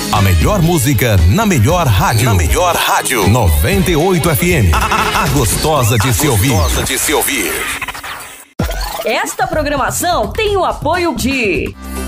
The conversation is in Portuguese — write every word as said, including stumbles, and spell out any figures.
A melhor música na melhor rádio. Na melhor rádio. noventa e oito F M. A, a, a gostosa de a se ouvir. Gostosa de se ouvir. Esta programação tem o apoio de